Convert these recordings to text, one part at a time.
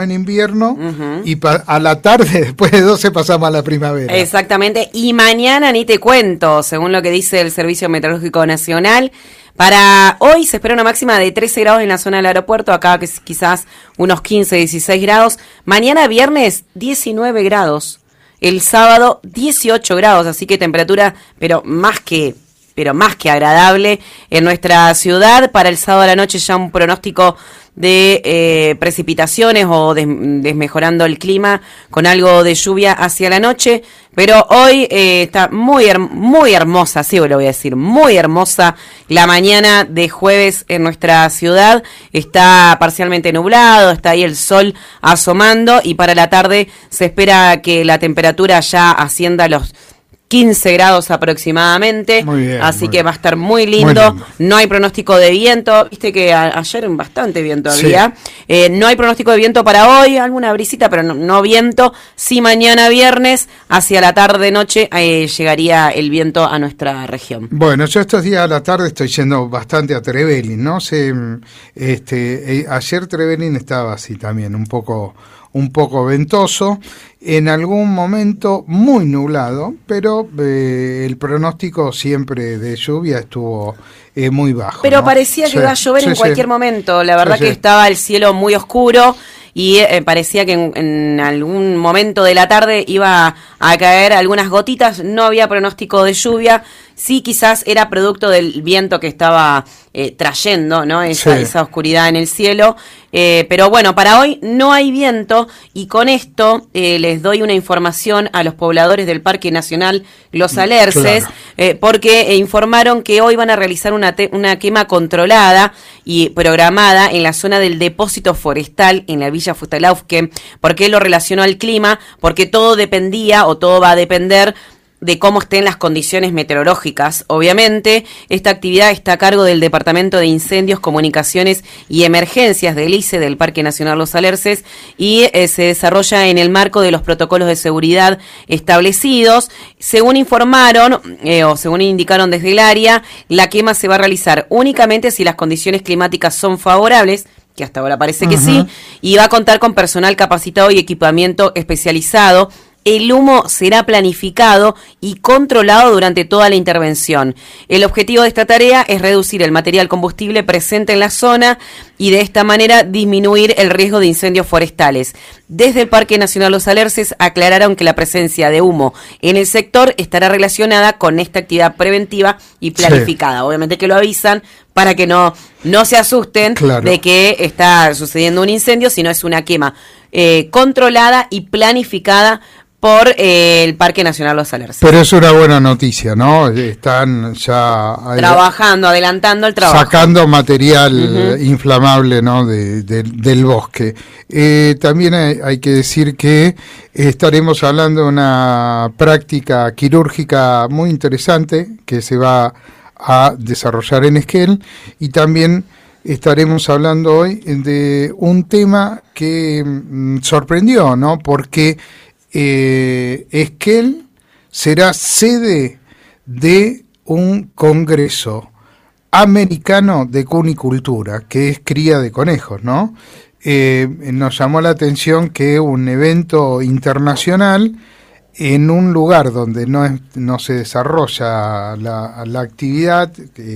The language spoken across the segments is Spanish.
en invierno y a la tarde, después de 12, pasamos a la primavera. Exactamente, y mañana ni te cuento, según lo que dice el Servicio Meteorológico Nacional. Para hoy se espera una máxima de 13 grados en la zona del aeropuerto, acá que es quizás unos 15, 16 grados. Mañana viernes 19 grados, el sábado 18 grados, así que temperatura pero más que agradable en nuestra ciudad. Para el sábado a la noche ya un pronóstico de precipitaciones o desmejorando el clima con algo de lluvia hacia la noche, pero hoy está muy hermosa, sí lo voy a decir, muy hermosa la mañana de jueves en nuestra ciudad. Está parcialmente nublado, está ahí el sol asomando y para la tarde se espera que la temperatura ya ascienda a los 15 grados aproximadamente, muy bien, así muy que bien. Va a estar muy lindo. No hay pronóstico de viento, viste que ayer bastante viento había. No hay pronóstico de viento para hoy, alguna brisita, pero no viento. Sí, mañana viernes, hacia la tarde-noche, llegaría el viento a nuestra región. Bueno, yo estos días a la tarde estoy yendo bastante a Trevelin, ¿no? Ayer Trevelin estaba así también, un poco ventoso, en algún momento muy nublado, pero el pronóstico siempre de lluvia estuvo muy bajo. Pero ¿no? parecía que iba a llover en cualquier momento, la verdad que estaba el cielo muy oscuro y parecía que en algún momento de la tarde iba a caer algunas gotitas, no había pronóstico de lluvia. Sí, quizás era producto del viento que estaba trayendo, ¿no? Esa oscuridad en el cielo. Pero bueno, para hoy no hay viento y con esto les doy una información a los pobladores del Parque Nacional Los Alerces, porque informaron que hoy van a realizar una quema controlada y programada en la zona del depósito forestal en la Villa Futalaufque. ¿Por qué lo relacionó al clima? Porque todo dependía o todo va a depender de cómo estén las condiciones meteorológicas. Obviamente, esta actividad está a cargo del Departamento de Incendios, Comunicaciones y Emergencias del ICE, del Parque Nacional Los Alerces, y se desarrolla en el marco de los protocolos de seguridad establecidos. Según informaron, o según indicaron desde el área, la quema se va a realizar únicamente si las condiciones climáticas son favorables, que hasta ahora parece que sí, y va a contar con personal capacitado y equipamiento especializado. El humo será planificado y controlado durante toda la intervención. El objetivo de esta tarea es reducir el material combustible presente en la zona y de esta manera disminuir el riesgo de incendios forestales. Desde el Parque Nacional Los Alerces aclararon que la presencia de humo en el sector estará relacionada con esta actividad preventiva y planificada. Obviamente que lo avisan para que no se asusten de que está sucediendo un incendio, sino es una quema controlada y planificada por el Parque Nacional Los Alerces. Pero es una buena noticia, ¿no? Están ya trabajando, adelantando el trabajo. Sacando material inflamable, ¿no? del bosque. También hay que decir que estaremos hablando de una práctica quirúrgica muy interesante que se va a desarrollar en Esquel, y también estaremos hablando hoy de un tema que sorprendió, ¿no? Porque Esquel será sede de un congreso americano de cunicultura, que es cría de conejos, ¿no? Nos llamó la atención que un evento internacional en un lugar donde no se desarrolla la actividad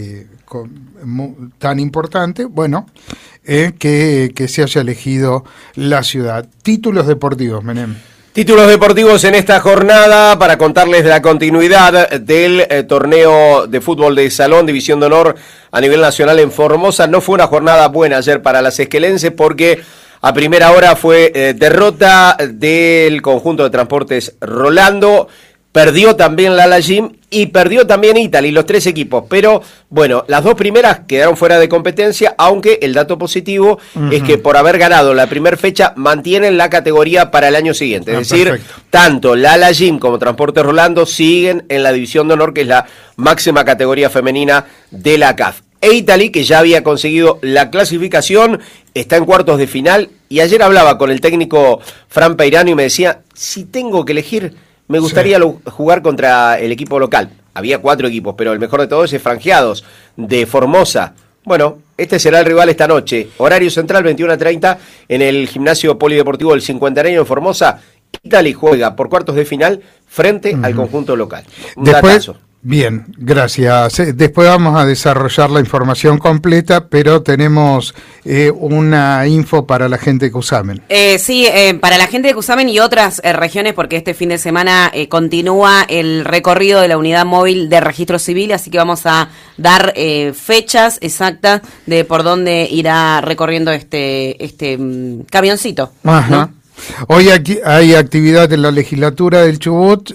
tan importante, bueno, que se haya elegido la ciudad. Títulos deportivos, Menem. Títulos deportivos en esta jornada para contarles de la continuidad del torneo de fútbol de salón, División de Honor a nivel nacional en Formosa. No fue una jornada buena ayer para las esquelenses porque a primera hora fue derrota del conjunto de transportes Rolando. Perdió también Lala Jim y perdió también Italy, los tres equipos. Pero bueno, las dos primeras quedaron fuera de competencia, aunque el dato positivo es que por haber ganado la primera fecha mantienen la categoría para el año siguiente. Es decir, perfecto. Tanto Lala Jim como Transportes Rolando siguen en la División de Honor, que es la máxima categoría femenina de la CAF. E Italy, que ya había conseguido la clasificación, está en cuartos de final. Y ayer hablaba con el técnico Fran Peirano y me decía, si tengo que elegir, me gustaría jugar contra el equipo local. Había 4 equipos, pero el mejor de todos es Franjeados, de Formosa. Bueno, Este será el rival esta noche. Horario central 21:30 en el gimnasio polideportivo del Cincuentenario en Formosa. Italia juega por cuartos de final frente al conjunto local. Datazo. Bien, gracias. Después vamos a desarrollar la información completa, pero tenemos una info para la gente de Cusamen. Sí, para la gente de Cusamen y otras regiones, porque este fin de semana continúa el recorrido de la unidad móvil de registro civil, así que vamos a dar fechas exactas de por dónde irá recorriendo este camioncito. Ajá. ¿No? Hoy aquí hay actividad en la legislatura del Chubut,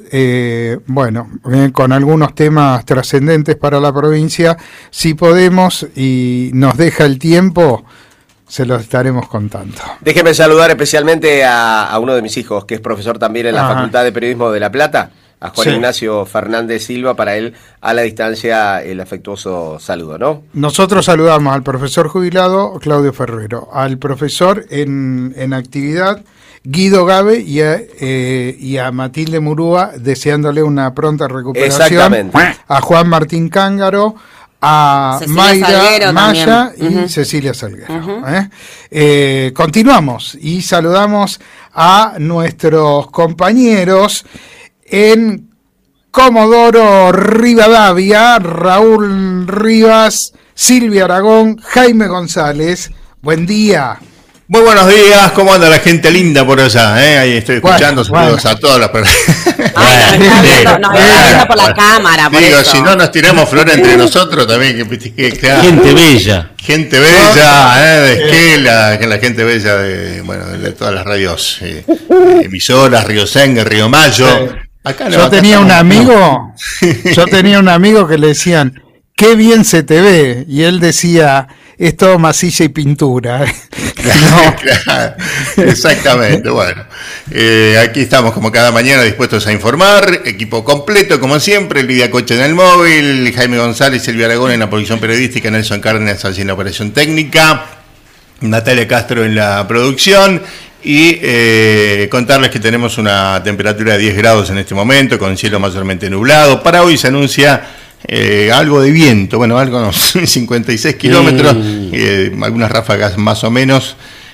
con algunos temas trascendentes para la provincia. Si podemos y nos deja el tiempo, se los estaremos contando. Déjeme saludar especialmente a uno de mis hijos, que es profesor también en la Facultad de Periodismo de La Plata, a Juan Ignacio Fernández Silva. Para él, a la distancia, el afectuoso saludo, ¿no? Nosotros saludamos al profesor jubilado Claudio Ferrero, al profesor en actividad Guido Gabe y a Matilde Murúa, deseándole una pronta recuperación. Exactamente. A Juan Martín Cángaro, a Cecilia Mayra Salguero Maya también. Y Cecilia Salguero. Continuamos y saludamos a nuestros compañeros en Comodoro Rivadavia, Raúl Rivas, Silvia Aragón, Jaime González. Buen día. Muy buenos días, ¿cómo anda la gente linda por allá? Ahí estoy escuchando, saludos a todas las personas. Nos está viendo por la cámara, por digo, eso. Si no nos tiramos flores entre nosotros también, claro. Gente bella. Gente bella, de Esquela, que la gente bella de todas las radios, emisoras, Río Sengue, Río Mayo. Acá yo tenía un amigo que le decían, qué bien se te ve, y él decía, es todo masilla y pintura. Claro, exactamente. Bueno, aquí estamos como cada mañana dispuestos a informar. Equipo completo, como siempre. Lidia Coche en el móvil, Jaime González, Silvia Aragón en la producción periodística, Nelson Cárdenas allí en la operación técnica, Natalia Castro en la producción. Y contarles que tenemos una temperatura de 10 grados en este momento, con cielo mayormente nublado. Para hoy se anuncia algo de viento, algo no, 56 kilómetros, algunas ráfagas más o menos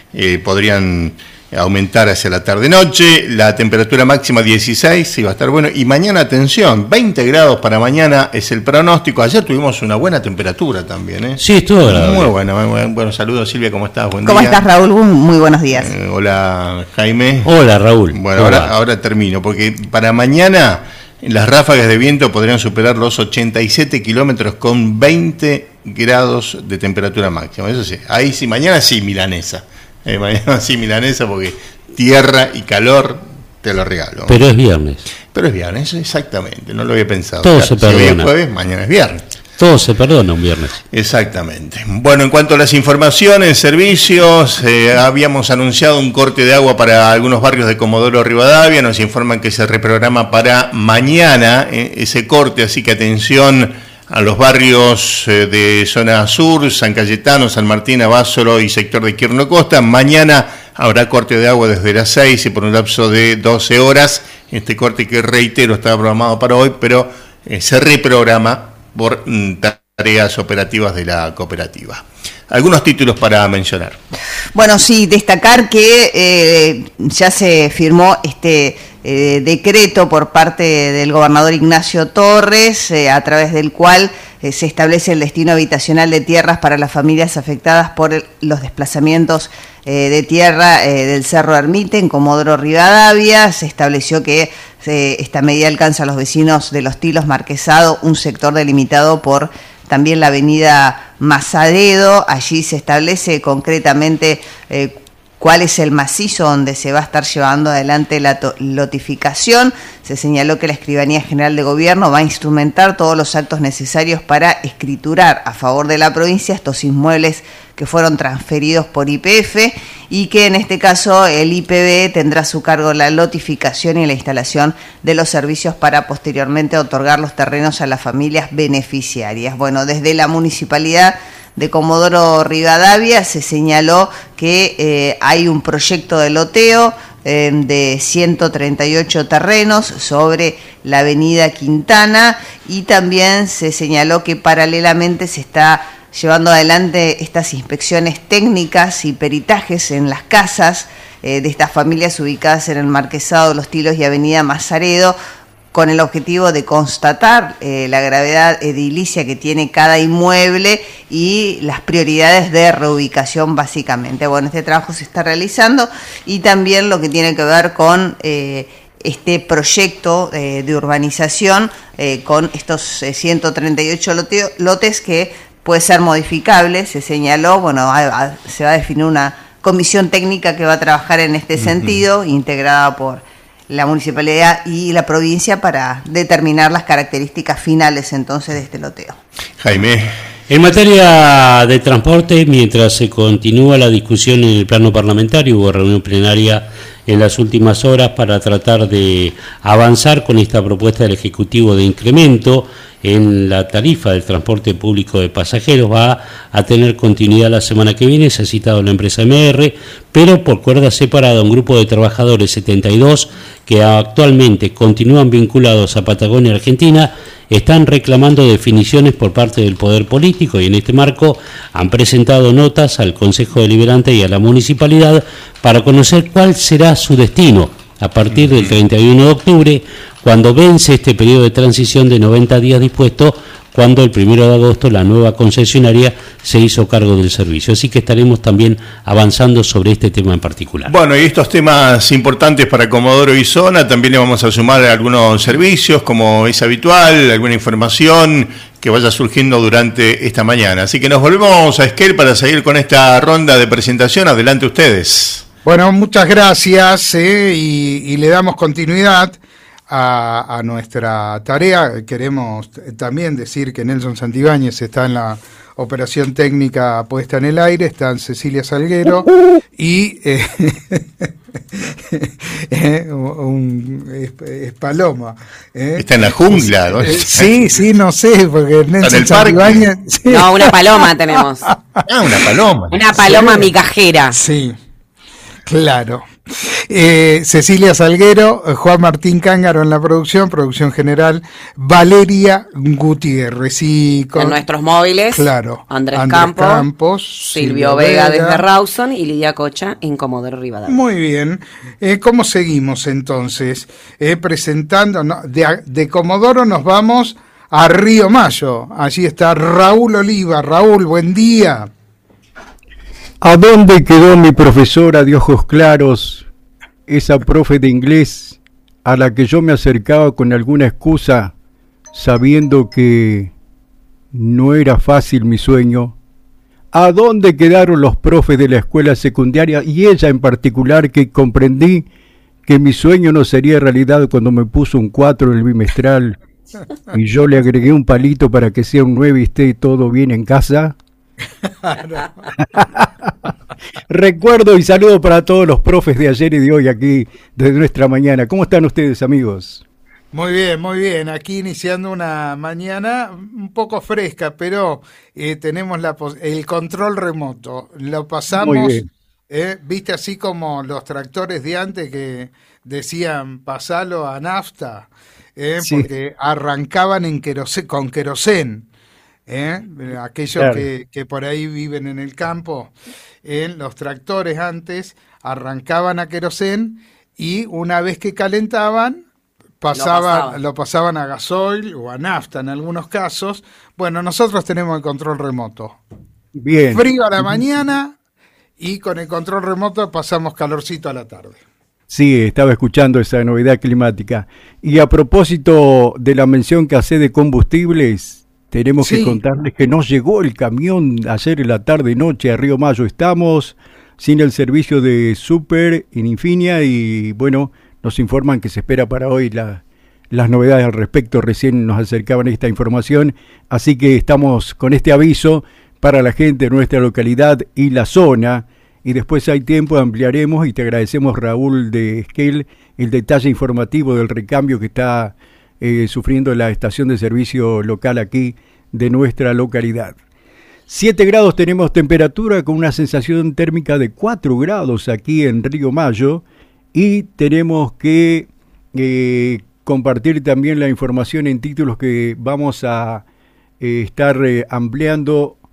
podrían aumentar hacia la tarde-noche, la temperatura máxima 16, y va a estar bueno, y mañana, atención, 20 grados para mañana es el pronóstico. Ayer tuvimos una buena temperatura también, Sí, estuvo agradable. Muy bueno, saludos Silvia, ¿cómo estás? Buen ¿Cómo día. estás, Raúl? Muy buenos días. Hola Jaime. Hola Raúl. Bueno, ahora termino, porque para mañana las ráfagas de viento podrían superar los 87 kilómetros con 20 grados de temperatura máxima. Eso sí, ahí sí, mañana sí milanesa. Mañana sí milanesa porque tierra y calor te lo regalo. Pero es viernes. Pero es viernes, exactamente, no lo había pensado. Todo se perdona. Si hoy es jueves, mañana es viernes. Todo se perdona un viernes. Exactamente. Bueno, en cuanto a las informaciones, servicios, habíamos anunciado un corte de agua para algunos barrios de Comodoro Rivadavia. Nos informan que se reprograma para mañana ese corte, así que atención a los barrios de zona sur, San Cayetano, San Martín, Abásolo y sector de Quirno Costa. Mañana habrá corte de agua desde las 6 y por un lapso de 12 horas. Este corte, que reitero, estaba programado para hoy, pero se reprograma por tareas operativas de la cooperativa. Algunos títulos para mencionar. Bueno, sí, destacar que ya se firmó este decreto por parte del gobernador Ignacio Torres, a través del cual se establece el destino habitacional de tierras para las familias afectadas por los desplazamientos de tierra del Cerro Ermite en Comodoro Rivadavia. Se estableció que esta medida alcanza a los vecinos de Los Tilos, Marquesado, un sector delimitado por también la avenida Mazadedo. Allí se establece concretamente cuál es el macizo donde se va a estar llevando adelante la lotificación. Se señaló que la Escribanía General de Gobierno va a instrumentar todos los actos necesarios para escriturar a favor de la provincia estos inmuebles que fueron transferidos por YPF, y que en este caso el IPB tendrá a su cargo la lotificación y la instalación de los servicios para posteriormente otorgar los terrenos a las familias beneficiarias. Bueno, desde la Municipalidad de Comodoro Rivadavia se señaló que hay un proyecto de loteo de 138 terrenos sobre la avenida Quintana, y también se señaló que paralelamente se está llevando adelante estas inspecciones técnicas y peritajes en las casas de estas familias ubicadas en el Marquesado, Los Tilos y Avenida Mazaredo, con el objetivo de constatar la gravedad edilicia que tiene cada inmueble y las prioridades de reubicación básicamente. Bueno, este trabajo se está realizando y también lo que tiene que ver con este proyecto de urbanización con estos 138 lotes que puede ser modificable, se señaló, bueno, se va a definir una comisión técnica que va a trabajar en este sentido, integrada por la municipalidad y la provincia para determinar las características finales entonces de este loteo. Jaime. En materia de transporte, mientras se continúa la discusión en el plano parlamentario, hubo reunión plenaria en las últimas horas para tratar de avanzar con esta propuesta del Ejecutivo de incremento en la tarifa del transporte público de pasajeros. Va a tener continuidad la semana que viene, se ha citado la empresa MR, pero por cuerda separada. Un grupo de trabajadores, 72, que actualmente continúan vinculados a Patagonia Argentina, están reclamando definiciones por parte del Poder Político y en este marco han presentado notas al Consejo Deliberante y a la Municipalidad para conocer cuál será su destino a partir del 31 de octubre, cuando vence este periodo de transición de 90 días dispuesto, cuando el 1 de agosto la nueva concesionaria se hizo cargo del servicio. Así que estaremos también avanzando sobre este tema en particular. Bueno, y estos temas importantes para Comodoro y zona, también le vamos a sumar algunos servicios, como es habitual, alguna información que vaya surgiendo durante esta mañana. Así que nos volvemos a Esquel para seguir con esta ronda de presentación. Adelante ustedes. Bueno, muchas gracias y le damos continuidad a nuestra tarea. Queremos también decir que Nelson Santibáñez está en la operación técnica puesta en el aire, está Cecilia Salguero y es Paloma. Está en la jungla, ¿no? Sí, no sé, porque Nelson Santibáñez... Sí. No, una paloma tenemos. Una paloma. Una paloma migajera. Sí, claro. Cecilia Salguero, Juan Martín Cángaro en la producción general, Valeria Gutiérrez y con nuestros móviles, claro, Andrés Campos, Silvio Vega desde Rawson y Lidia Cocha en Comodoro Rivadavia. Muy bien. ¿Cómo seguimos entonces? Presentando, no, de Comodoro nos vamos a Río Mayo. Allí está Raúl Oliva. Raúl, buen día. ¿A dónde quedó mi profesora de ojos claros, esa profe de inglés a la que yo me acercaba con alguna excusa, sabiendo que no era fácil mi sueño? ¿A dónde quedaron los profes de la escuela secundaria y ella en particular, que comprendí que mi sueño no sería realidad cuando me puso un 4 en el bimestral y yo le agregué un palito para que sea un 9 y esté todo bien en casa? Recuerdo y saludo para todos los profes de ayer y de hoy aquí desde nuestra mañana. ¿Cómo están ustedes, amigos? Muy bien. Aquí iniciando una mañana un poco fresca, pero tenemos el control remoto. Lo pasamos, viste, así como los tractores de antes que decían pasalo a nafta, sí, porque arrancaban con querosén. Aquellos claro, que por ahí viven en el campo, los tractores antes arrancaban a querosén y una vez que calentaban lo pasaban a gasoil o a nafta en algunos casos. Bueno, nosotros tenemos el control remoto. Bien. Frío a la mañana y con el control remoto pasamos calorcito a la tarde. Sí, estaba escuchando esa novedad climática. Y a propósito de la mención que hace de combustibles, tenemos que contarles que nos llegó el camión ayer en la tarde y noche a Río Mayo. Estamos sin el servicio de Super en Infinia y bueno, nos informan que se espera para hoy las novedades al respecto. Recién nos acercaban esta información, así que estamos con este aviso para la gente de nuestra localidad y la zona. Y después hay tiempo, ampliaremos y te agradecemos, Raúl de Esquel, el detalle informativo del recambio que está sufriendo la estación de servicio local aquí de nuestra localidad. 7 grados tenemos temperatura con una sensación térmica de 4 grados aquí en Río Mayo y tenemos que compartir también la información en títulos que vamos a estar ampliando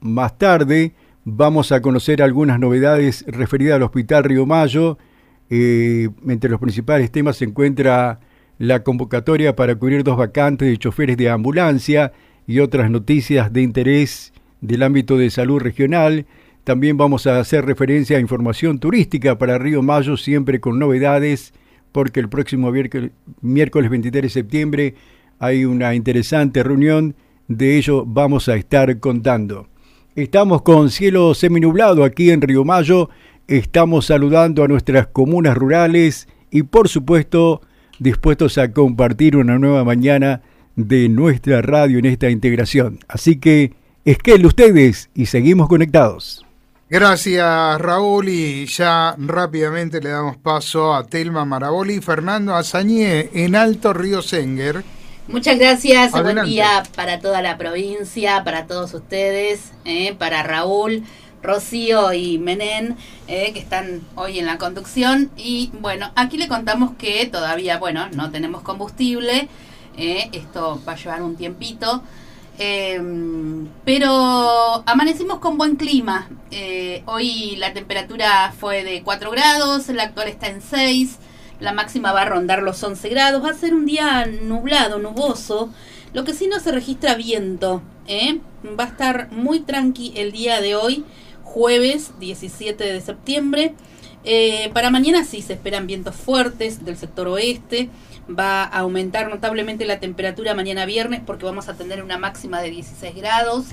más tarde vamos a conocer algunas novedades referidas al Hospital Río Mayo. Entre los principales temas se encuentra la convocatoria para cubrir 2 vacantes de choferes de ambulancia y otras noticias de interés del ámbito de salud regional. También vamos a hacer referencia a información turística para Río Mayo, siempre con novedades, porque el próximo miércoles 23 de septiembre hay una interesante reunión. De ello vamos a estar contando. Estamos con cielo seminublado aquí en Río Mayo. Estamos saludando a nuestras comunas rurales y, por supuesto, dispuestos a compartir una nueva mañana de nuestra radio en esta integración. Así que, esquelen ustedes y seguimos conectados. Gracias, Raúl, y ya rápidamente le damos paso a Telma Maraboli y Fernando Azañé en Alto Río Senguer. Muchas gracias, Adelante. Buen día para toda la provincia, para todos ustedes, para Raúl, Rocío y Menén, que están hoy en la conducción. Y bueno, aquí le contamos que todavía, no tenemos combustible, esto va a llevar un tiempito. Pero amanecimos con buen clima. Hoy la temperatura fue de 4 grados, la actual está en 6, la máxima va a rondar los 11 grados. Va a ser un día nublado, nuboso. Lo que sí no se registra viento, va a estar muy tranqui el día de hoy, jueves 17 de septiembre. Para mañana sí se esperan vientos fuertes del sector oeste. Va a aumentar notablemente la temperatura mañana viernes porque vamos a tener una máxima de 16 grados.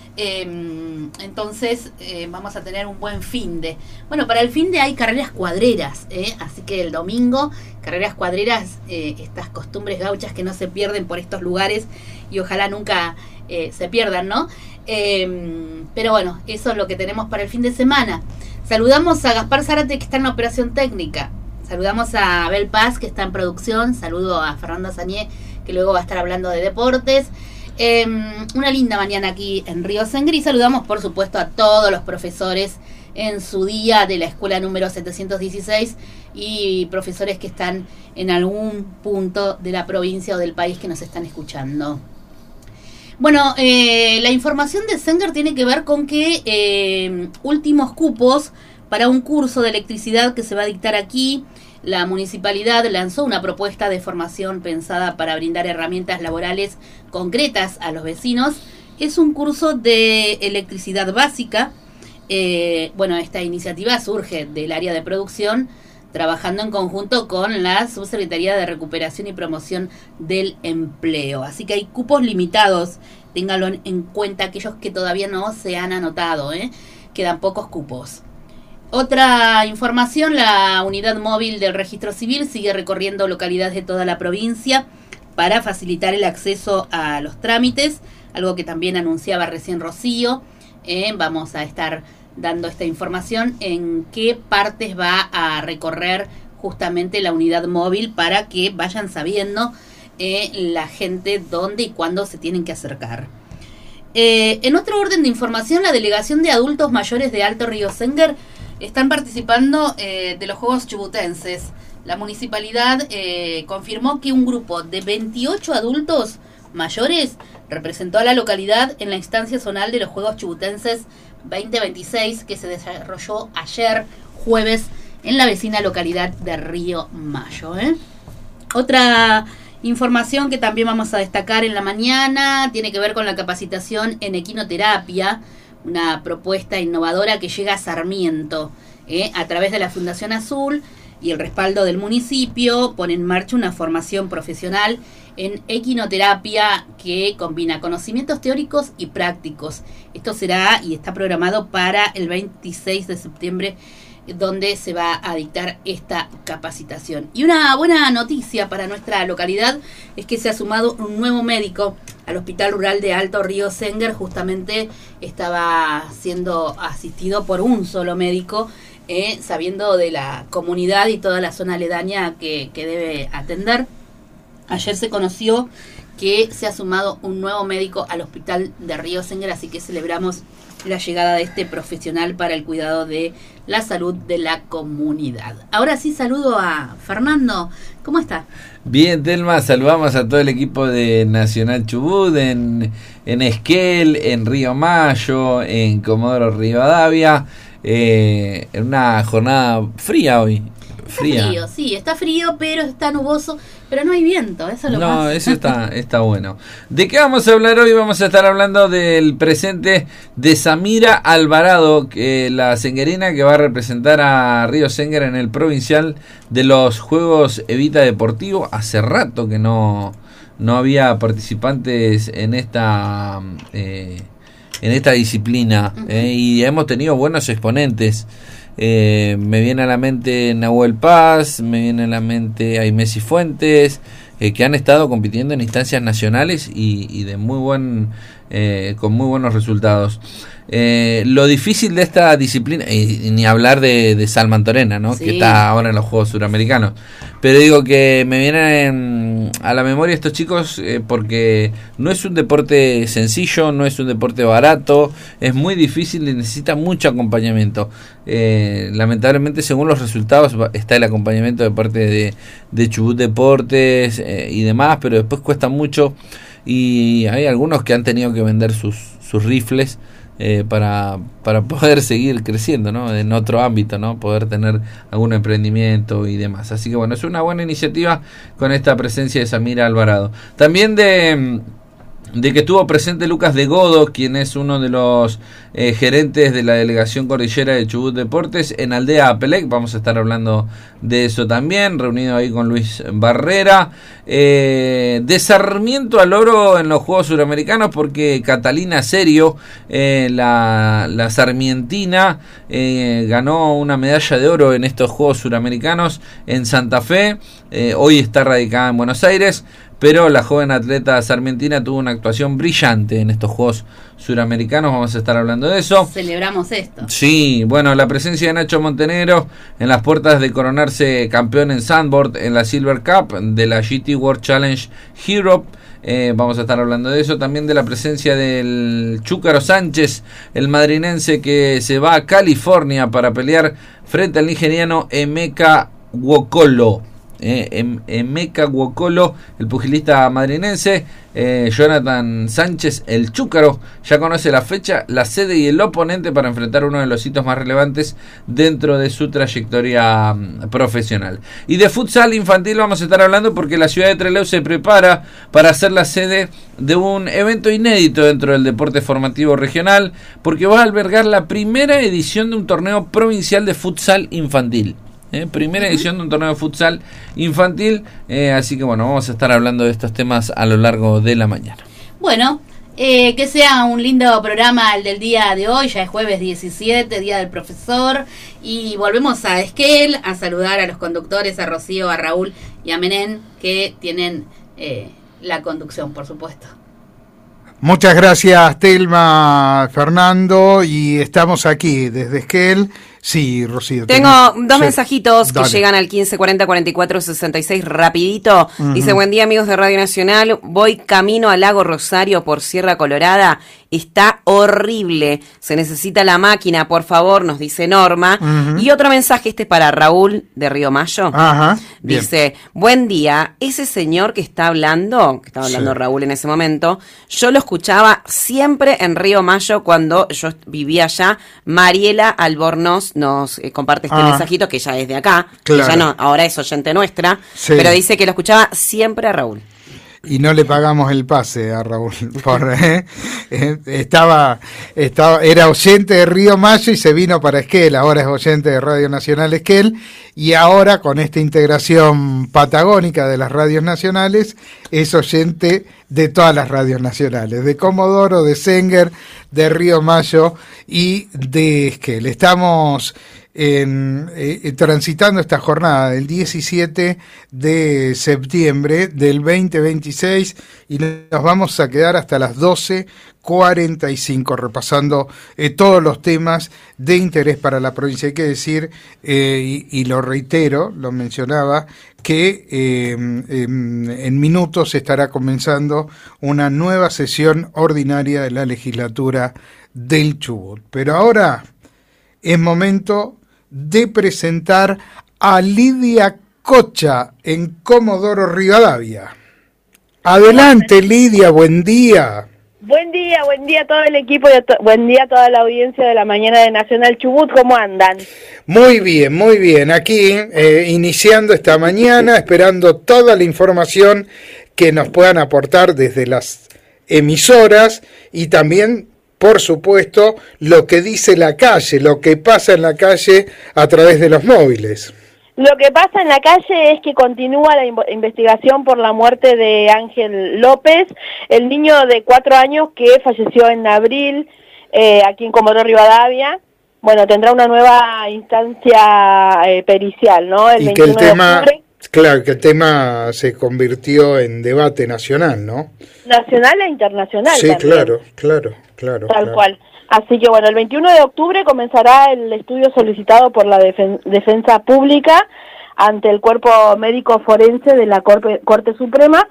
Entonces vamos a tener un buen finde. Bueno, para el finde hay carreras cuadreras, así que el domingo, carreras cuadreras, estas costumbres gauchas que no se pierden por estos lugares y ojalá nunca se pierdan, ¿no? Pero bueno, eso es lo que tenemos para el fin de semana. Saludamos a Gaspar Zárate, que está en la operación técnica. Saludamos a Abel Paz, que está en producción. Saludo a Fernando Azañé, que luego va a estar hablando de deportes. Una linda mañana aquí en Río Senguer. Y saludamos, por supuesto, a todos los profesores en su día de la escuela número 716 y profesores que están en algún punto de la provincia o del país que nos están escuchando. Bueno, la información de Senguer tiene que ver con que últimos cupos para un curso de electricidad que se va a dictar aquí. La municipalidad lanzó una propuesta de formación pensada para brindar herramientas laborales concretas a los vecinos. Es un curso de electricidad básica. Esta iniciativa surge del área de producción, trabajando en conjunto con la Subsecretaría de Recuperación y Promoción del Empleo. Así que hay cupos limitados. Ténganlo en cuenta aquellos que todavía no se han anotado. Quedan pocos cupos. Otra información, la unidad móvil del registro civil sigue recorriendo localidades de toda la provincia para facilitar el acceso a los trámites, algo que también anunciaba recién Rocío. Vamos a estar dando esta información en qué partes va a recorrer justamente la unidad móvil para que vayan sabiendo la gente dónde y cuándo se tienen que acercar. En otro orden de información, la delegación de adultos mayores de Alto Río Senguer están participando de los Juegos Chubutenses. La municipalidad confirmó que un grupo de 28 adultos mayores representó a la localidad en la instancia zonal de los Juegos Chubutenses 2026 que se desarrolló ayer jueves en la vecina localidad de Río Mayo. Otra información que también vamos a destacar en la mañana tiene que ver con la capacitación en equinoterapia, una propuesta innovadora que llega a Sarmiento, a través de la Fundación Azul y el respaldo del municipio. Pone en marcha una formación profesional en equinoterapia que combina conocimientos teóricos y prácticos. Esto será y está programado para el 26 de septiembre, donde se va a dictar esta capacitación. Y una buena noticia para nuestra localidad es que se ha sumado un nuevo médico al Hospital Rural de Alto Río Senguer. Justamente estaba siendo asistido por un solo médico, sabiendo de la comunidad y toda la zona aledaña que debe atender. Ayer se conoció que se ha sumado un nuevo médico al Hospital de Río Senguer, así que celebramos la llegada de este profesional para el cuidado de la salud de la comunidad. Ahora sí saludo a Fernando. ¿Cómo está? Bien, Telma, saludamos a todo el equipo de Nacional Chubut, en Esquel, en Río Mayo, en Comodoro Rivadavia, en una jornada fría hoy. Está frío, sí, está frío, pero está nuboso, pero no hay viento, eso es lo más. No, eso está bueno. ¿De qué vamos a hablar hoy? Vamos a estar hablando del presente de Samira Alvarado, la senguerina que va a representar a Río Senguer en el provincial de los Juegos Evita Deportivo. Hace rato que no había participantes en esta disciplina, y hemos tenido buenos exponentes. Me viene a la mente Nahuel Paz, me viene a la mente Aimé Cifuentes, que han estado compitiendo en instancias nacionales y de con muy buenos resultados. Lo difícil de esta disciplina, ni hablar de Salman Torena, ¿no? Sí. Que está ahora en los Juegos Suramericanos, pero digo que me vienen a la memoria estos chicos porque no es un deporte sencillo, no es un deporte barato, es muy difícil y necesita mucho acompañamiento. Lamentablemente, según los resultados, está el acompañamiento de parte de Chubut Deportes y demás, pero después cuesta mucho y hay algunos que han tenido que vender sus rifles para poder seguir creciendo, ¿no? En otro ámbito, ¿no? Poder tener algún emprendimiento y demás. Así que bueno, es una buena iniciativa con esta presencia de Samira Alvarado. También de que estuvo presente Lucas de Godo, quien es uno de los gerentes de la delegación cordillera de Chubut Deportes en Aldea Apelec. Vamos a estar hablando de eso también, reunido ahí con Luis Barrera. De Sarmiento al Oro en los Juegos Suramericanos, porque Catalina Serio, la sarmientina, ganó una medalla de oro en estos Juegos Suramericanos en Santa Fe. Hoy está radicada en Buenos Aires, pero la joven atleta sarmientina tuvo una actuación brillante en estos Juegos Suramericanos. Vamos a estar hablando de eso. Celebramos esto. Sí, bueno, la presencia de Nacho Montenegro en las puertas de coronarse campeón en sandboard en la Silver Cup de la GT World Challenge Europe. Vamos a estar hablando de eso. También de la presencia del Chúcaro Sánchez, el madrinense que se va a California para pelear frente al nigeriano Emeka Nwokolo. Emeka Nwokolo, el pugilista madrinense. Jonathan Sánchez, el Chúcaro, ya conoce la fecha, la sede y el oponente para enfrentar uno de los hitos más relevantes dentro de su trayectoria profesional. Y de futsal infantil vamos a estar hablando porque la ciudad de Trelew se prepara para ser la sede de un evento inédito dentro del deporte formativo regional, porque va a albergar la primera edición de un torneo provincial de futsal infantil. Primera edición de un torneo de futsal infantil, así que bueno, vamos a estar hablando de estos temas a lo largo de la mañana. Bueno, que sea un lindo programa el del día de hoy, ya es jueves 17, Día del Profesor, y volvemos a Esquel a saludar a los conductores, a Rocío, a Raúl y a Menén, que tienen la conducción, por supuesto. Muchas gracias, Telma, Fernando, y estamos aquí desde Esquel. Sí, Rocío. Tengo dos mensajitos que llegan al 1540-4466 rapidito. Dice, buen día amigos de Radio Nacional, voy camino al Lago Rosario por Sierra Colorada, está horrible, se necesita la máquina, por favor, nos dice Norma. Y otro mensaje, este para Raúl de Río Mayo. Dice, buen día, ese señor que estaba hablando Raúl en ese momento, yo lo escuchaba siempre en Río Mayo cuando yo vivía allá. Mariela Albornoz nos comparte este mensajito, que ya es de acá, claro, que ya no, ahora es oyente nuestra, pero dice que lo escuchaba siempre a Raúl. Y no le pagamos el pase a Raúl, era oyente de Río Mayo y se vino para Esquel, ahora es oyente de Radio Nacional Esquel, y ahora con esta integración patagónica de las radios nacionales, es oyente de todas las radios nacionales, de Comodoro, de Senguer, de Río Mayo y de Esquel. Estamos transitando esta jornada del 17 de septiembre del 2026 y nos vamos a quedar hasta las 12:45 repasando todos los temas de interés para la provincia. Hay que decir, y lo reitero, lo mencionaba, que en minutos estará comenzando una nueva sesión ordinaria de la legislatura del Chubut. Pero ahora es momento de presentar a Lidia Cocha en Comodoro Rivadavia. Adelante, Lidia, buen día. Buen día a todo el equipo y buen día a toda la audiencia de la mañana de Nacional Chubut. ¿Cómo andan? Muy bien. Aquí iniciando esta mañana, esperando toda la información que nos puedan aportar desde las emisoras y también, por supuesto, lo que dice la calle, lo que pasa en la calle a través de los móviles. Lo que pasa en la calle es que continúa la investigación por la muerte de Ángel López, el niño de 4 años que falleció en abril aquí en Comodoro Rivadavia. Bueno, tendrá una nueva instancia pericial, ¿no? Y que el tema, claro, que el tema se convirtió en debate nacional, ¿no? Nacional e internacional. Sí, también. claro. Tal cual. Así que bueno, el 21 de octubre comenzará el estudio solicitado por la Defensa Pública ante el Cuerpo Médico Forense de la Corte Suprema.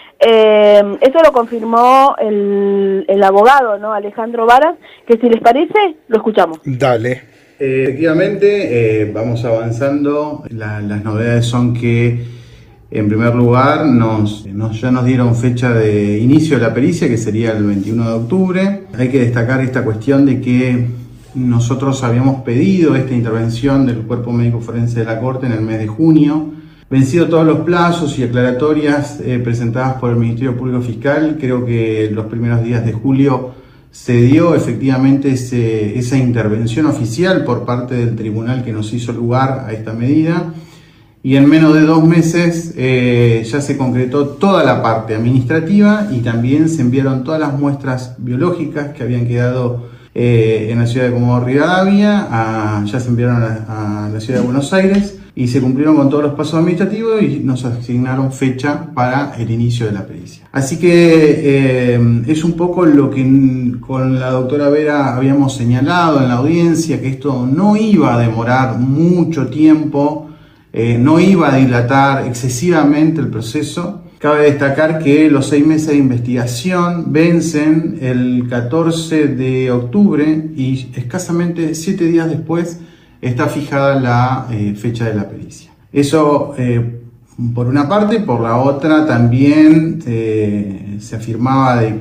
Eso lo confirmó el abogado, ¿no? Alejandro Varas, que si les parece, lo escuchamos. Dale. Efectivamente, vamos avanzando. Las novedades son que, en primer lugar, ya nos dieron fecha de inicio de la pericia, que sería el 21 de octubre. Hay que destacar esta cuestión de que nosotros habíamos pedido esta intervención del Cuerpo Médico Forense de la Corte en el mes de junio. Vencido todos los plazos y aclaratorias presentadas por el Ministerio Público Fiscal, creo que los primeros días de julio se dio efectivamente esa intervención oficial por parte del tribunal que nos hizo lugar a esta medida. Y en menos de 2 meses ya se concretó toda la parte administrativa y también se enviaron todas las muestras biológicas que habían quedado en la ciudad de Comodoro Rivadavia, ya se enviaron a la ciudad de Buenos Aires y se cumplieron con todos los pasos administrativos y nos asignaron fecha para el inicio de la pericia. Así que es un poco lo que con la doctora Vera habíamos señalado en la audiencia, que esto no iba a demorar mucho tiempo, no iba a dilatar excesivamente el proceso. Cabe destacar que los 6 meses de investigación vencen el 14 de octubre y escasamente 7 días después está fijada la fecha de la pericia. Eso por una parte. Por la otra también se afirmaba de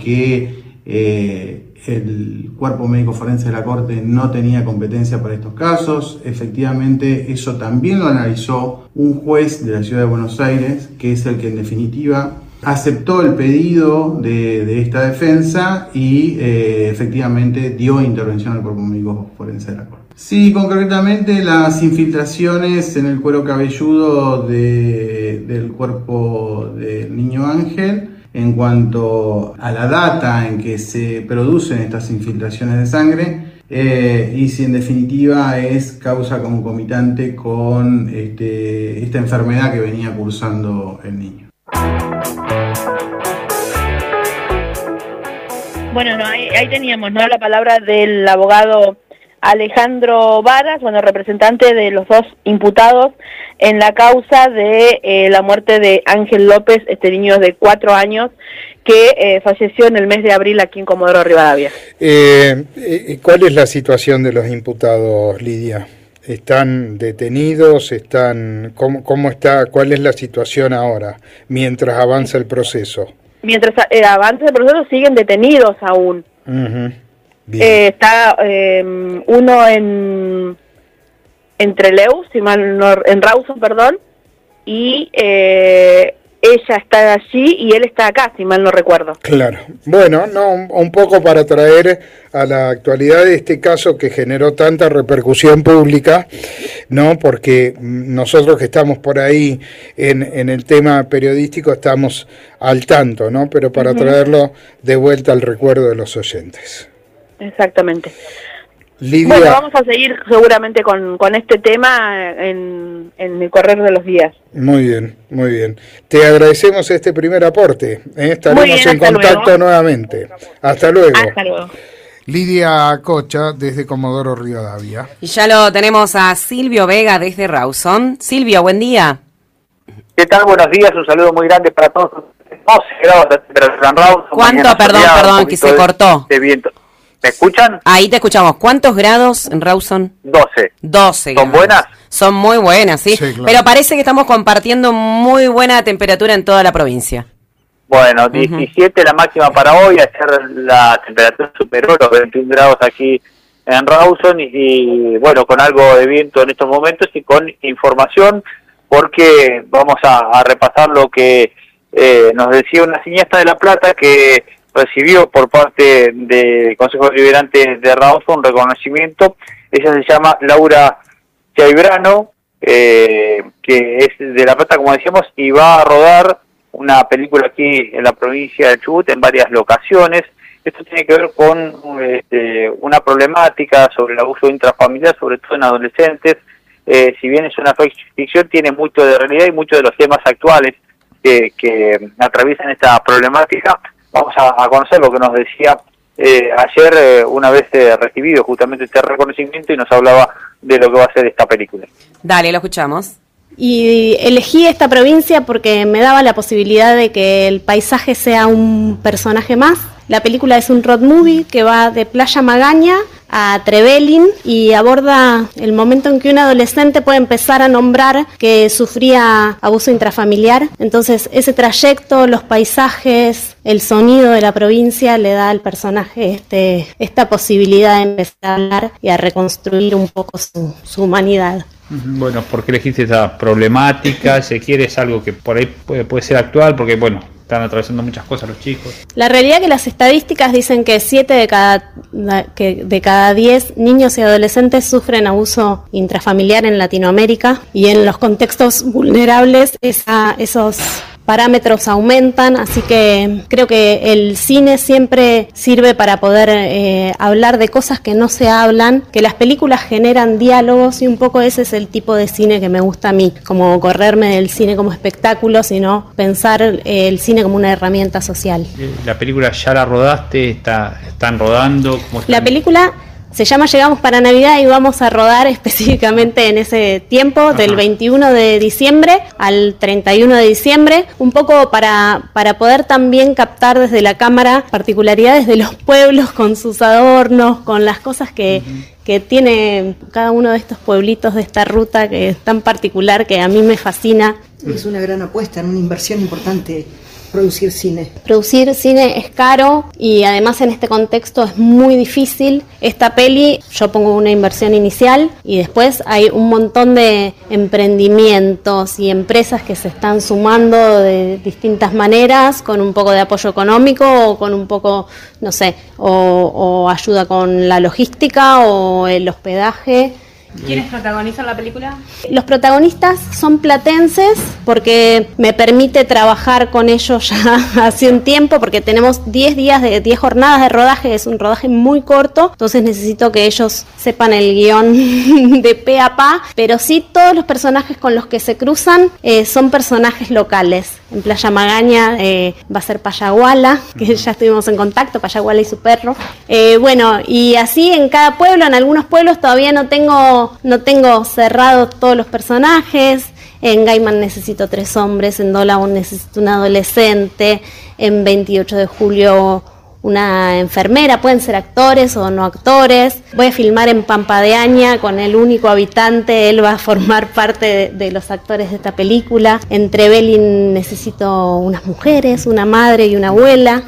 que el Cuerpo Médico Forense de la Corte no tenía competencia para estos casos. Efectivamente, eso también lo analizó un juez de la Ciudad de Buenos Aires, que es el que en definitiva aceptó el pedido de esta defensa y efectivamente dio intervención al Cuerpo Médico Forense de la Corte. Sí, concretamente las infiltraciones en el cuero cabelludo del cuerpo del niño Ángel. En cuanto a la data en que se producen estas infiltraciones de sangre y si en definitiva es causa concomitante con esta enfermedad que venía cursando el niño. Bueno, ahí teníamos, ¿no?, la palabra del abogado Alejandro Varas, representante de los 2 imputados en la causa de la muerte de Ángel López, este niño de 4 años que falleció en el mes de abril aquí en Comodoro Rivadavia. ¿Cuál es la situación de los imputados, Lidia? ¿Están detenidos? ¿Cómo está? ¿Cuál es la situación ahora, mientras avanza el proceso? Mientras avanza el proceso siguen detenidos aún. Uh-huh. Está uno en Trelew, en Rawson, perdón, y ella está allí y él está acá, si mal no recuerdo. Claro. Bueno, un poco para traer a la actualidad de este caso que generó tanta repercusión pública, ¿no? Porque nosotros que estamos por ahí en el tema periodístico estamos al tanto, ¿no? Pero para traerlo de vuelta al recuerdo de los oyentes. Exactamente. Lidia. Bueno, vamos a seguir seguramente con este tema en el correr de los días. Muy bien. Te agradecemos este primer aporte. Estaremos bien, en contacto luego. Nuevamente. Hasta luego. Hasta luego. Lidia Cocha, desde Comodoro Rivadavia. Y ya lo tenemos a Silvio Vega, desde Rawson. Silvio, buen día. ¿Qué tal? Buenos días, un saludo muy grande para todos. 12 grados de temperatura en Rawson. ¿Cuánto? Perdón, que se cortó. De viento. ¿Me escuchan? Ahí te escuchamos. ¿Cuántos grados en Rawson? 12. 12 ¿Son buenas? Son muy buenas, ¿sí? Sí, claro. Pero parece que estamos compartiendo muy buena temperatura en toda la provincia. Bueno, 17 la máxima para hoy. Ayer la temperatura superó los 21 grados aquí en Rawson y bueno, con algo de viento en estos momentos y con información, porque vamos a repasar lo que nos decía una cineasta de La Plata que recibió por parte del Consejo Deliberante de Rawson un reconocimiento. Ella se llama Laura Chaibrano, que es de La Plata, como decíamos, y va a rodar una película aquí en la provincia de Chubut en varias locaciones. Esto tiene que ver con una problemática sobre el abuso intrafamiliar, sobre todo en adolescentes. Si bien es una ficción, tiene mucho de realidad y muchos de los temas actuales que atraviesan esta problemática. Vamos a conocer lo que nos decía ayer, una vez recibido justamente este reconocimiento, y nos hablaba de lo que va a ser esta película. Dale, lo escuchamos. Y elegí esta provincia porque me daba la posibilidad de que el paisaje sea un personaje más. La película es un road movie que va de Playa Magaña a Trevelin y aborda el momento en que un adolescente puede empezar a nombrar que sufría abuso intrafamiliar. Entonces ese trayecto, los paisajes, el sonido de la provincia le da al personaje esta posibilidad de empezar a hablar y a reconstruir un poco su humanidad. Bueno, ¿por qué elegiste esa problemática? Si quieres algo que por ahí puede ser actual, porque bueno, están atravesando muchas cosas los chicos. La realidad es que las estadísticas dicen que 7 de cada 10 niños y adolescentes sufren abuso intrafamiliar en Latinoamérica, y en los contextos vulnerables esos parámetros aumentan, así que creo que el cine siempre sirve para poder hablar de cosas que no se hablan, que las películas generan diálogos, y un poco ese es el tipo de cine que me gusta a mí, como correrme del cine como espectáculo, sino pensar el cine como una herramienta social. ¿La película ya la rodaste? ¿Están rodando? La película se llama Llegamos para Navidad y vamos a rodar específicamente en ese tiempo, del 21 de diciembre al 31 de diciembre, un poco para poder también captar desde la cámara particularidades de los pueblos, con sus adornos, con las cosas que tiene cada uno de estos pueblitos de esta ruta, que es tan particular, que a mí me fascina. Es una gran apuesta, una inversión importante. Producir cine. Producir cine es caro y además en este contexto es muy difícil. Esta peli, yo pongo una inversión inicial y después hay un montón de emprendimientos y empresas que se están sumando de distintas maneras, con un poco de apoyo económico o con un poco, no sé, o ayuda con la logística o el hospedaje. ¿Quiénes protagonizan la película? Los protagonistas son platenses, porque me permite trabajar con ellos ya hace un tiempo, porque tenemos 10 jornadas de rodaje, es un rodaje muy corto, entonces necesito que ellos sepan el guión de pe a pa, pero sí todos los personajes con los que se cruzan son personajes locales. En Playa Magaña va a ser Payaguala, que ya estuvimos en contacto, Payaguala y su perro. Bueno, y así en cada pueblo, en algunos pueblos todavía no tengo cerrado todos los personajes. En Gaiman necesito 3 hombres, en Dolaun necesito un adolescente, en 28 de julio una enfermera, pueden ser actores o no actores. Voy a filmar en Pampa de Aña con el único habitante, él va a formar parte de los actores de esta película. En Trevelin necesito unas mujeres, una madre y una abuela.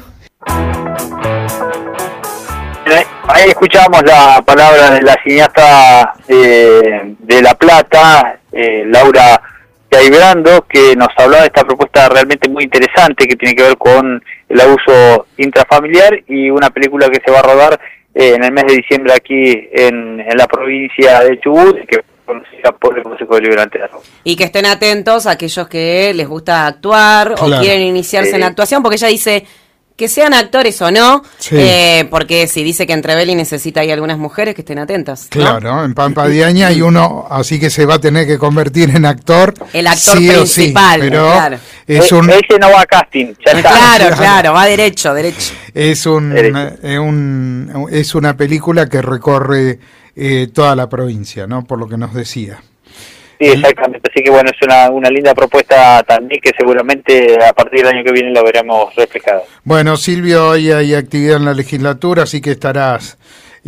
Ahí escuchamos la palabra de la cineasta de La Plata, Laura Chaibrano, que nos hablaba de esta propuesta realmente muy interesante que tiene que ver con el abuso intrafamiliar, y una película que se va a rodar en el mes de diciembre aquí en la provincia de Chubut, que es conocida por el Consejo Deliberante de Rawson. Y que estén atentos a aquellos que les gusta actuar o quieren iniciarse en la actuación, porque ella dice que sean actores o no, sí. Porque si dice que en Trevelin necesita ahí algunas mujeres, que estén atentas, ¿no? Claro, en Pampa de Aña hay uno, así que se va a tener que convertir en actor. El actor sí principal, sí, pero claro. Es un... Ese no va a casting, ya está. Claro, va derecho. Es una película que recorre toda la provincia, ¿no? Por lo que nos decía. Sí, exactamente. Así que bueno, es una linda propuesta también que seguramente a partir del año que viene lo veremos reflejado. Bueno, Silvio, hoy hay actividad en la legislatura, así que estarás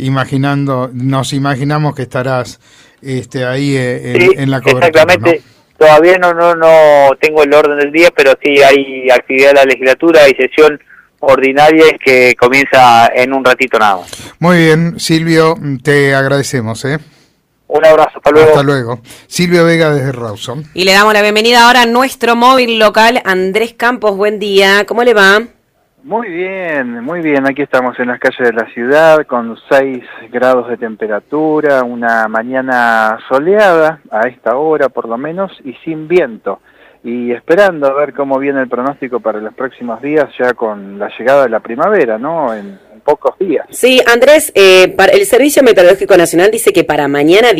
nos imaginamos que estarás ahí en la cobertura. Exactamente. ¿No? Todavía no tengo el orden del día, pero sí hay actividad en la legislatura, hay sesión ordinaria que comienza en un ratito nada más. Muy bien, Silvio, te agradecemos. Un abrazo, hasta luego. Hasta luego. Silvio Vega desde Rawson. Y le damos la bienvenida ahora a nuestro móvil local, Andrés Campos. Buen día, ¿cómo le va? Muy bien, aquí estamos en las calles de la ciudad con 6 grados de temperatura, una mañana soleada a esta hora por lo menos y sin viento, y esperando a ver cómo viene el pronóstico para los próximos días ya con la llegada de la primavera, ¿no? En pocos días. Sí, Andrés, el Servicio Meteorológico Nacional dice que para mañana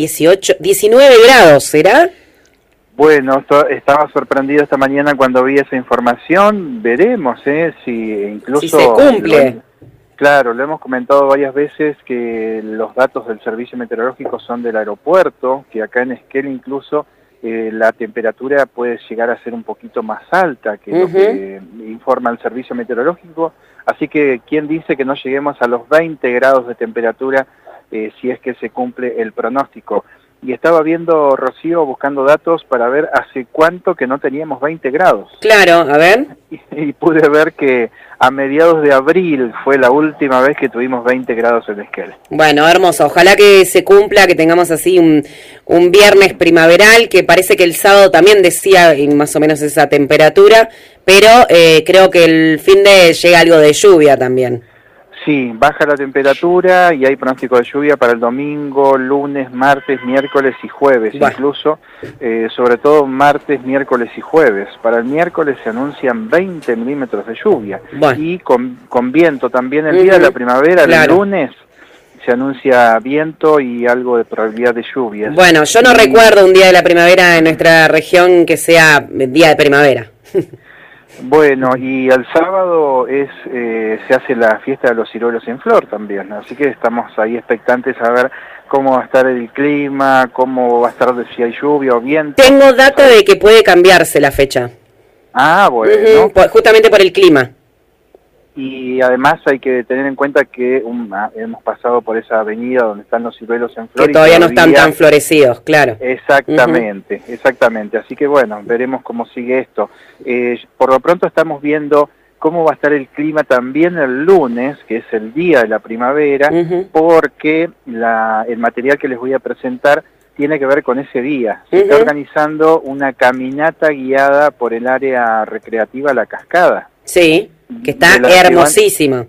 19 grados, ¿será? Bueno, estaba sorprendido esta mañana cuando vi esa información. Veremos, si incluso... Si se cumple. Claro, lo hemos comentado varias veces que los datos del servicio meteorológico son del aeropuerto, que acá en Esquel incluso la temperatura puede llegar a ser un poquito más alta que lo que informa el servicio meteorológico. Así que, ¿quién dice que no lleguemos a los 20 grados de temperatura si es que se cumple el pronóstico? Y estaba viendo, Rocío, buscando datos para ver hace cuánto que no teníamos 20 grados. Claro, a ver. Y pude ver que a mediados de abril fue la última vez que tuvimos 20 grados en Esquel. Bueno, hermoso. Ojalá que se cumpla, que tengamos así un viernes primaveral, que parece que el sábado también decía más o menos esa temperatura, pero creo que el fin de llega algo de lluvia también. Sí, baja la temperatura y hay pronóstico de lluvia para el domingo, lunes, martes, miércoles y jueves, incluso, sobre todo martes, miércoles y jueves. Para el miércoles se anuncian 20 milímetros de lluvia y con viento también el día de la primavera, el lunes, se anuncia viento y algo de probabilidad de lluvias. Bueno, yo no recuerdo un día de la primavera en nuestra región que sea día de primavera. Bueno, y el sábado se hace la fiesta de los ciruelos en flor también, así que estamos ahí expectantes a ver cómo va a estar el clima, cómo va a estar, si hay lluvia o viento. Tengo data de que puede cambiarse la fecha. Ah, bueno. Justamente por el clima. Y además hay que tener en cuenta que hemos pasado por esa avenida donde están los ciruelos en flor. Que todavía no están tan florecidos, claro. Exactamente, exactamente. Así que bueno, veremos cómo sigue esto. Por lo pronto estamos viendo cómo va a estar el clima también el lunes, que es el día de la primavera, porque el material que les voy a presentar tiene que ver con ese día. Se está organizando una caminata guiada por el área recreativa La Cascada. Sí, que está hermosísima.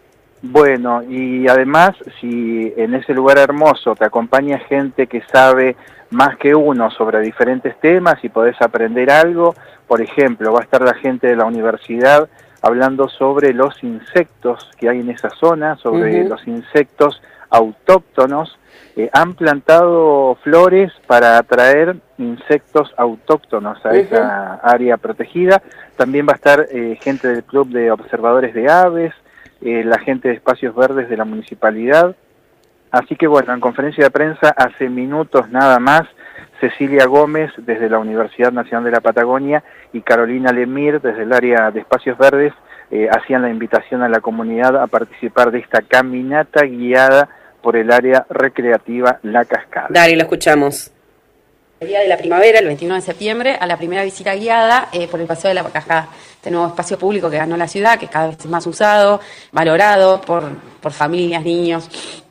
Bueno, y además, si en ese lugar hermoso te acompaña gente que sabe más que uno sobre diferentes temas y podés aprender algo, por ejemplo, va a estar la gente de la universidad hablando sobre los insectos que hay en esa zona, sobre los insectos autóctonos. Han plantado flores para atraer insectos autóctonos a esa área protegida. También va a estar gente del Club de Observadores de Aves, la gente de Espacios Verdes de la Municipalidad. Así que bueno, en conferencia de prensa hace minutos nada más, Cecilia Gómez desde la Universidad Nacional de la Patagonia y Carolina Lemir desde el área de Espacios Verdes hacían la invitación a la comunidad a participar de esta caminata guiada por el área recreativa La Cascada. Dale, lo escuchamos. El día de la primavera, el 21 de septiembre, a la primera visita guiada por el Paseo de la Cascada, este nuevo espacio público que ganó la ciudad, que cada vez es más usado, valorado por familias, niños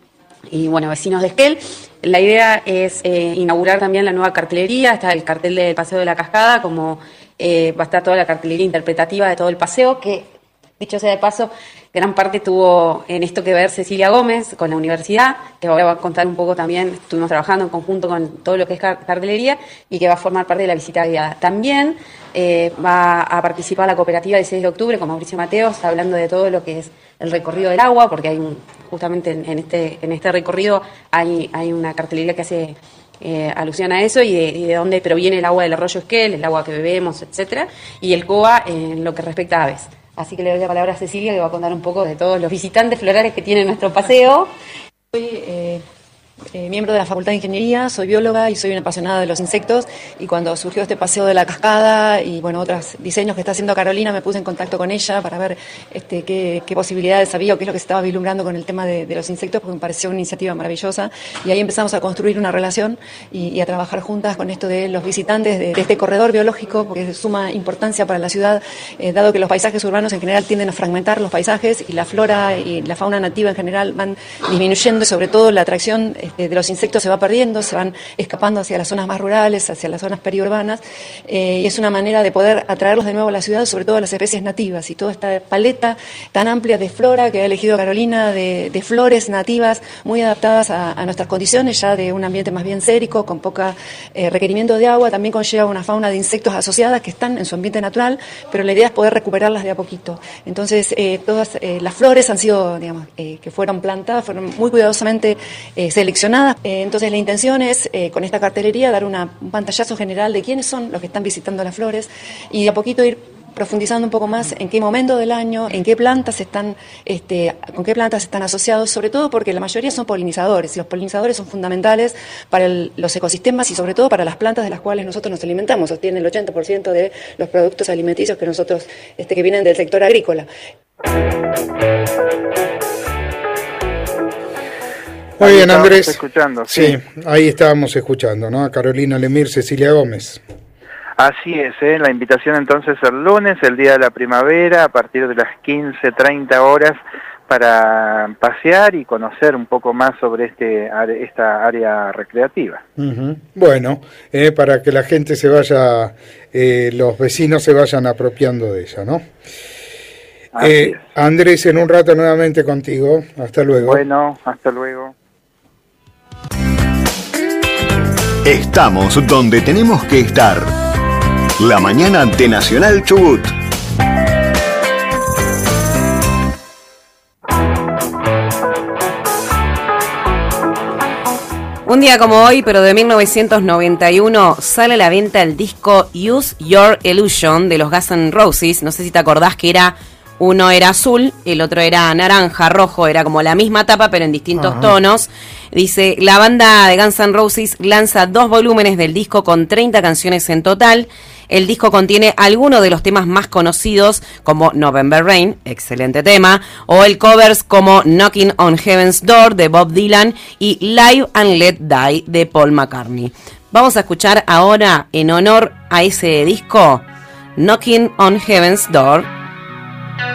y bueno, vecinos de Esquel. La idea es inaugurar también la nueva cartelería. Está el cartel del Paseo de la Cascada, como va a estar toda la cartelería interpretativa de todo el paseo, que dicho sea de paso, gran parte tuvo en esto que ver Cecilia Gómez con la universidad, que ahora va a contar un poco también, estuvimos trabajando en conjunto con todo lo que es cartelería y que va a formar parte de la visita guiada. También va a participar la cooperativa del 6 de octubre con Mauricio Mateos, hablando de todo lo que es el recorrido del agua, porque hay justamente en este recorrido hay una cartelería que hace alusión a eso y de dónde proviene el agua del arroyo Esquel, el agua que bebemos, etcétera, y el COA en lo que respecta a aves. Así que le doy la palabra a Cecilia, que va a contar un poco de todos los visitantes florales que tiene nuestro paseo. miembro de la Facultad de Ingeniería, soy bióloga y soy una apasionada de los insectos, y cuando surgió este paseo de la cascada y bueno, otros diseños que está haciendo Carolina, me puse en contacto con ella para ver qué posibilidades había o qué es lo que se estaba vislumbrando con el tema de los insectos, porque me pareció una iniciativa maravillosa, y ahí empezamos a construir una relación y a trabajar juntas con esto de los visitantes de este corredor biológico, porque es de suma importancia para la ciudad, dado que los paisajes urbanos en general tienden a fragmentar los paisajes y la flora y la fauna nativa en general van disminuyendo, y sobre todo la atracción de los insectos se va perdiendo, se van escapando hacia las zonas más rurales, hacia las zonas periurbanas, y es una manera de poder atraerlos de nuevo a la ciudad, sobre todo a las especies nativas, y toda esta paleta tan amplia de flora que ha elegido Carolina, de flores nativas muy adaptadas a nuestras condiciones, ya de un ambiente más bien sérico, con poca requerimiento de agua, también conlleva una fauna de insectos asociadas que están en su ambiente natural, pero la idea es poder recuperarlas de a poquito. Entonces, todas las flores han sido, digamos, que fueron plantadas, fueron muy cuidadosamente seleccionadas. Entonces la intención es, con esta cartelería, dar un pantallazo general de quiénes son los que están visitando las flores y de a poquito ir profundizando un poco más en qué momento del año, en qué plantas están, con qué plantas están asociados, sobre todo porque la mayoría son polinizadores, y los polinizadores son fundamentales para los ecosistemas y sobre todo para las plantas de las cuales nosotros nos alimentamos. Sostienen el 80% de los productos alimenticios que nosotros, que vienen del sector agrícola. Muy bien, Andrés. Escuchando, sí, ahí estábamos escuchando, ¿no? A Carolina Lemir, Cecilia Gómez. Así es, la invitación entonces el lunes, el día de la primavera, a partir de las 15:30 horas, para pasear y conocer un poco más sobre esta área recreativa. Uh-huh. Bueno, para que la gente se vaya, los vecinos se vayan apropiando de ella, ¿no? Andrés, en un rato nuevamente contigo. Hasta luego. Bueno, hasta luego. Estamos donde tenemos que estar. La mañana de Nacional Chubut. Un día como hoy, pero de 1991, sale a la venta el disco Use Your Illusion de los Guns N' Roses. No sé si te acordás que uno era azul, el otro era naranja, rojo, era como la misma tapa pero en distintos tonos. Dice, la banda de Guns N' Roses lanza 2 volúmenes del disco con 30 canciones en total. El disco contiene algunos de los temas más conocidos, como November Rain, excelente tema, o el covers como Knocking on Heaven's Door de Bob Dylan y Live and Let Die de Paul McCartney. Vamos a escuchar ahora, en honor a ese disco, Knocking on Heaven's Door,